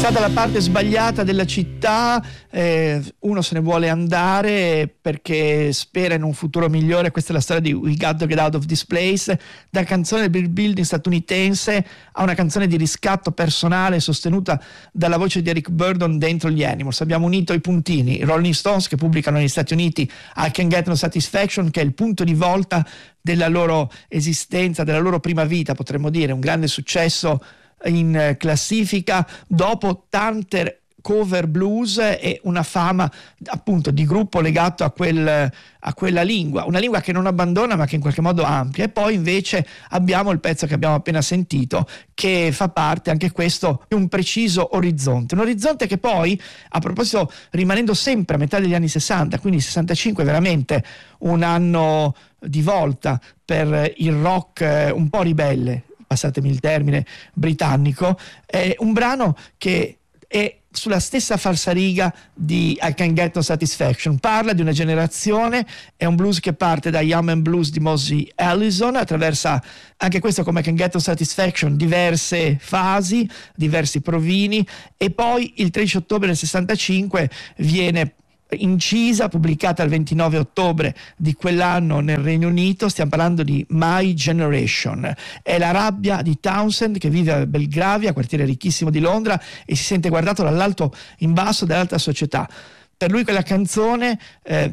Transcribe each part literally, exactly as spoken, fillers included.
sta dalla parte sbagliata della città, eh, uno se ne vuole andare perché spera in un futuro migliore. Questa è la storia di We Got to Get Out of This Place, da canzone del Brick Building statunitense a una canzone di riscatto personale sostenuta dalla voce di Eric Burdon dentro gli Animals. Abbiamo unito i puntini, i Rolling Stones, che pubblicano negli Stati Uniti I Can't Get No Satisfaction, che è il punto di volta della loro esistenza, della loro prima vita, potremmo dire, un grande successo in classifica dopo tante cover blues e una fama appunto di gruppo legato a, quel, a quella lingua, una lingua che non abbandona ma che in qualche modo amplia. E poi invece abbiamo il pezzo che abbiamo appena sentito, che fa parte anche questo di un preciso orizzonte, un orizzonte che poi, a proposito, rimanendo sempre a metà degli anni sessanta, quindi sessantacinque è veramente un anno di volta per il rock un po' ribelle, passatemi il termine, britannico, è un brano che è sulla stessa falsariga di I Can't Get No Satisfaction. Parla di una generazione, è un blues che parte da Yum and Blues di Mosey Allison, attraversa anche questo, come I Can't Get No Satisfaction, diverse fasi, diversi provini, e poi il tredici ottobre del sessantacinque viene incisa, pubblicata il ventinove ottobre di quell'anno nel Regno Unito. Stiamo parlando di My Generation. È la rabbia di Townsend, che vive a Belgravia, quartiere ricchissimo di Londra, e si sente guardato dall'alto in basso dall'alta società. Per lui quella canzone, eh,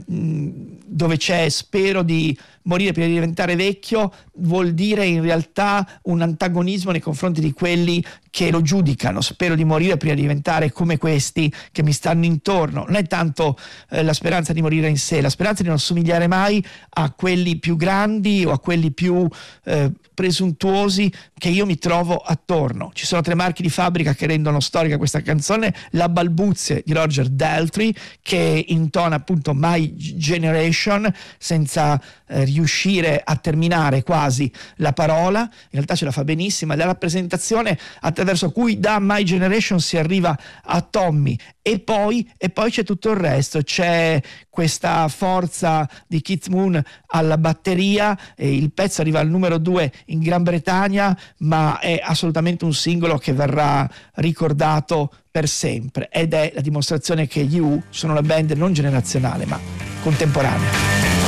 dove c'è spero di morire prima di diventare vecchio, vuol dire in realtà un antagonismo nei confronti di quelli che lo giudicano. Spero di morire prima di diventare come questi che mi stanno intorno. Non è tanto eh, la speranza di morire in sé, la speranza di non somigliare mai a quelli più grandi o a quelli più eh, presuntuosi che io mi trovo attorno. Ci sono tre marchi di fabbrica che rendono storica questa canzone: la balbuzie di Roger Daltrey, che intona appunto My Generation senza eh, riuscire a terminare quasi la parola, in realtà ce la fa benissima, la rappresentazione attraverso cui da My Generation si arriva a Tommy, e poi, e poi c'è tutto il resto, c'è questa forza di Keith Moon alla batteria, e il pezzo arriva al numero due in Gran Bretagna, ma è assolutamente un singolo che verrà ricordato per sempre, ed è la dimostrazione che gli U sono una band non generazionale ma contemporanea.